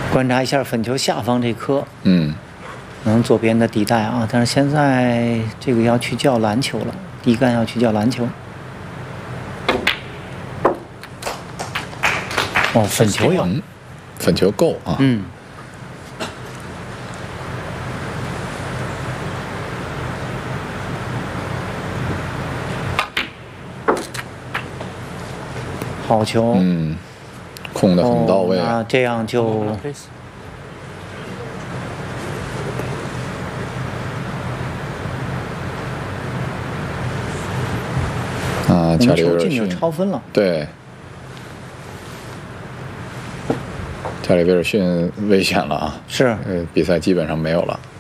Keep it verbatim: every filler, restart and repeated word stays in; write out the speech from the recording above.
观察一下粉球下方这颗， 嗯， 能左边的底带啊，但是现在这个要去叫篮球了，底杆要去叫篮球。哦，粉球有， 嗯，粉球够啊。 嗯。好球。 嗯，控得很到位。 哦、那这样就。 啊，家里有点球进就超分了。 对，加里威尔逊危险了啊！ 是， 呃，比赛基本上没有了。